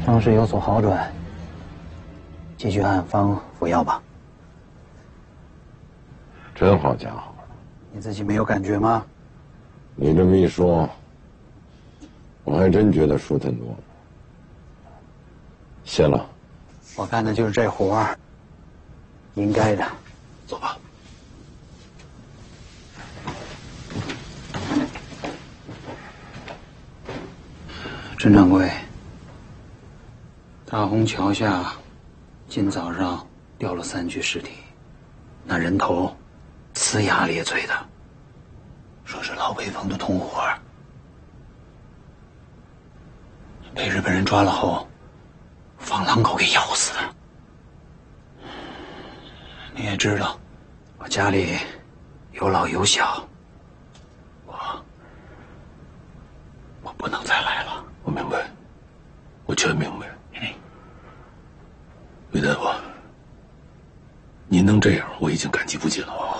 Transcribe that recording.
伤势有所好转，继续按方服药吧。 真好家伙！ 你自己没有感觉吗？ 你这么一说，我还真觉得舒坦多了。谢了。 我干的就是这活儿，应该的。 走吧。 陈掌柜，大虹桥下今早上掉了3具尸体，那人头呲牙咧嘴的，说是老北风的同伙，被日本人抓了后放狼狗给咬死的。你也知道，我家里有老有小，我不能再来了。 我明白，我全明白。于大夫，您能这样，我已经感激不尽了。